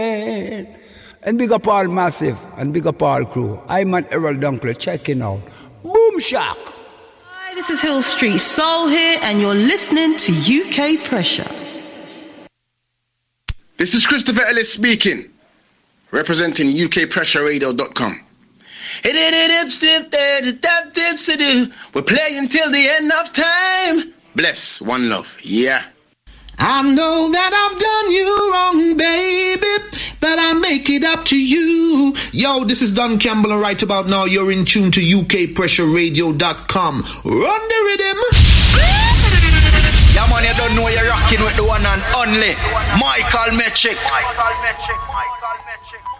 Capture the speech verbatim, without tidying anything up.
And big up all Massive and big up all crew. I'm at Errol Dunkley checking out. Boom Shock. Hi, this is Hill Street Soul here, and you're listening to U K Pressure. This is Christopher Ellis speaking, representing U K Pressure Radio dot com. We're playing till the end of time. Bless, one love, yeah. I know that I've done you wrong, baby, but I make it up to you. Yo, this is Don Campbell, and right about now you're in tune to U K Pressure Radio dot com. Run the rhythm. Yeah, man, you don't know you're rocking with the one and only Michael Metric. Michael Metric. Michael Metric.